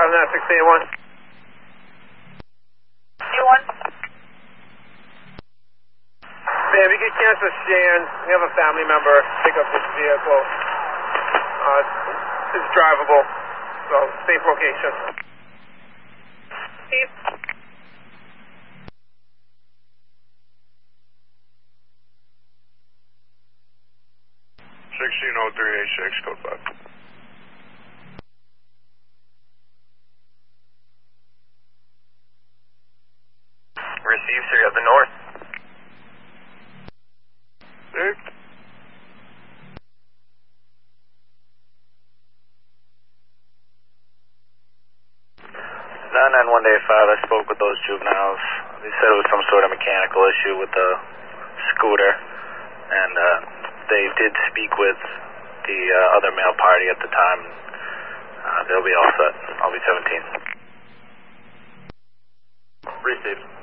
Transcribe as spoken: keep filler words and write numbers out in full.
seven nine six eight one. eight one. Babe, you can cancel Shan. We have a family member pick up this vehicle. Uh, it's drivable, so safe location. Steve. sixteen oh three eight six, code five. Receive, sir, up the north. Six. nine nine one eight five, I spoke with those juveniles. They said it was some sort of mechanical issue with the scooter, and uh, they did speak with the uh, other male party at the time. Uh, they'll be all set. I'll be seventeen. Received.